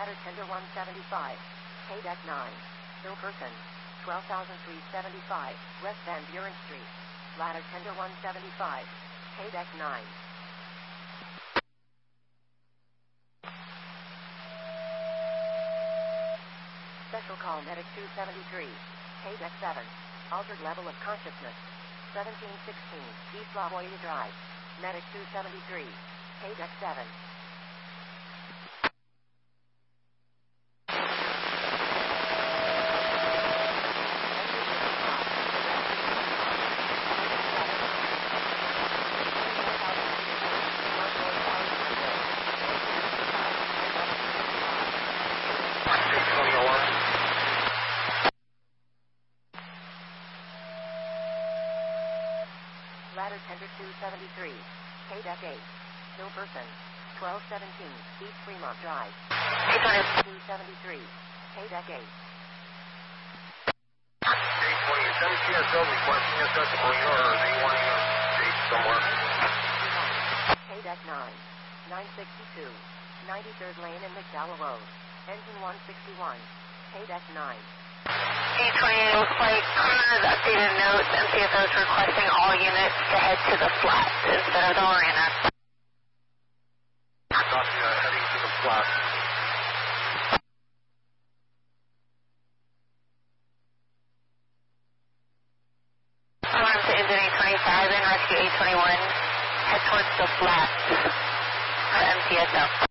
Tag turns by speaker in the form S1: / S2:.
S1: Ladder tender 175. K-Deck 9. No person. 12,375. West Van Buren Street. Ladder tender 175. K-Deck 9. Special call Medic 273. K-Deck 7. Altered level of consciousness. 1716 East La Jolla Drive. Medic 273. K-Deck 7. Ladder tender 273. K-Deck 8. No person. 1217 East Fremont Drive. K-Deck 273. K-Deck 8.
S2: 820, MTSL requesting accessible or they want somewhere.
S1: K-Deck 9. 962. 93rd Lane and McDowell Road. Engine 161. K-Deck 9.
S3: 820 looks like Cruise updated notes. MTSO is requesting all units to head to the flats instead of the marina.
S2: Copy, heading to the flat.
S3: Alarm to engine 825 and rescue 821. Head towards the flats for MTSO.